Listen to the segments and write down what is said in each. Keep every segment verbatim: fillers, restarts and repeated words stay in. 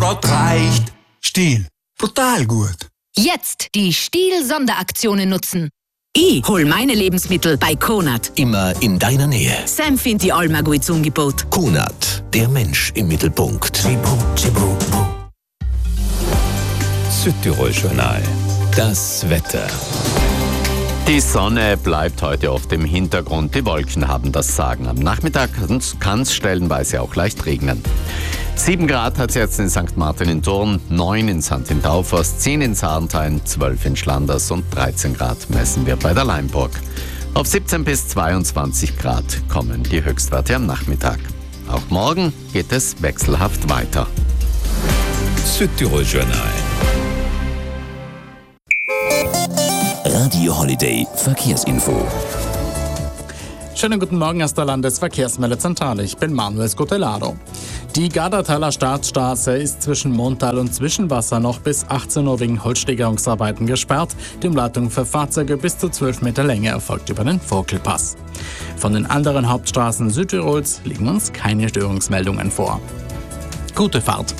Gott reicht. Stihl, brutal gut. Jetzt die Stihl-Sonderaktionen nutzen. Ich hol meine Lebensmittel bei Konad. Immer in deiner Nähe. Sam findet die Alma gut Angebot. Konad, der Mensch im Mittelpunkt. Südtirol-Journal. Das Wetter. Die Sonne bleibt heute oft im Hintergrund. Die Wolken haben das Sagen. Am Nachmittag kann es stellenweise auch leicht regnen. sieben Grad hat es jetzt in Sankt Martin in Thurn, neun in Sant in Taufers, zehn in Sarnthein, zwölf in Schlanders und dreizehn Grad messen wir bei der Leimburg. Auf siebzehn bis zweiundzwanzig Grad kommen die Höchstwerte am Nachmittag. Auch morgen geht es wechselhaft weiter. Südtirol-Journal. Radio Holiday Verkehrsinfo. Schönen guten Morgen aus der Landesverkehrsmeldezentrale. Ich bin Manuel Scotelado. Die Gardertaler Staatsstraße ist zwischen Montal und Zwischenwasser noch bis achtzehn Uhr wegen Holzsteigerungsarbeiten gesperrt. Die Umleitung für Fahrzeuge bis zu zwölf Meter Länge erfolgt über den Vogtelpass. Von den anderen Hauptstraßen Südtirols liegen uns keine Störungsmeldungen vor. Gute Fahrt!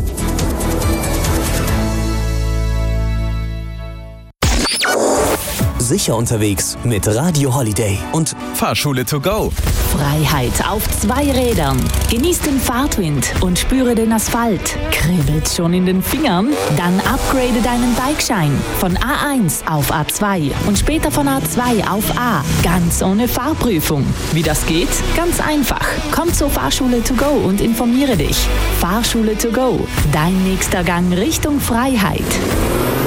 Sicher unterwegs mit Radio Holiday und Fahrschule to go. Freiheit auf zwei Rädern. Genieß den Fahrtwind und spüre den Asphalt. Kribbelt schon in den Fingern? Dann upgrade deinen Bikeschein von A eins auf A zwei und später von A zwei auf A. Ganz ohne Fahrprüfung. Wie das geht? Ganz einfach. Komm zur Fahrschule to go und informiere dich. Fahrschule to go. Dein nächster Gang Richtung Freiheit.